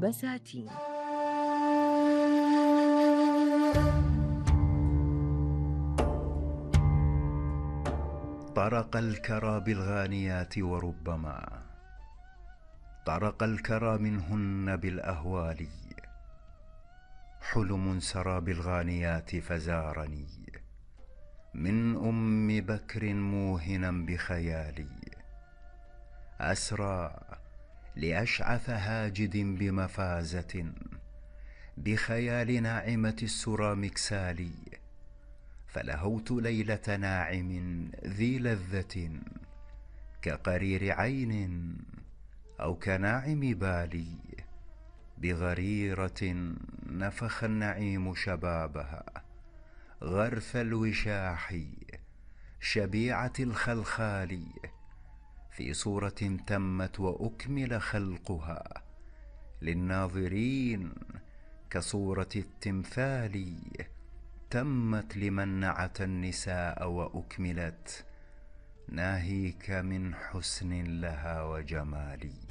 البساتين. طرق الكرى بالغانيات وربما طرق الكرى منهن بالأهوال، حلم سرى بالغانيات فزارني من أم بكر موهنا بخيالي، أسرى لأشعث هاجد بمفازة بخيال ناعمة السرى مكسالي، فلهوت ليلة ناعم ذي لذة كقرير عين أو كناعم بالي، بغريرة نفخ النعيم شبابها غرف الوشاح شبيعة الخلخال، في صورة تمت وأكمل خلقها للناظرين كصورة التمثال، تمت لمن نعت النساء وأكملت، ناهيك من حسن لها وجمال.